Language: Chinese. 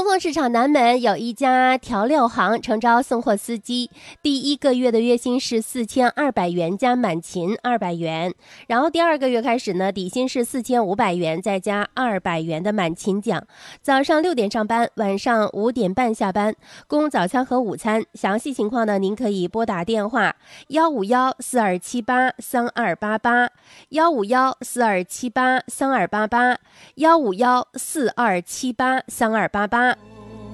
丰市场南门有一家调料行，诚招送货司机。第一个月的月薪是4200元加满勤200元，然后第二个月开始呢，底薪是4500元再加200元的满勤奖。早上6点上班，晚上5点半下班，供早餐和午餐。详细情况呢，您可以拨打电话15142783288 15142783288 15142783288。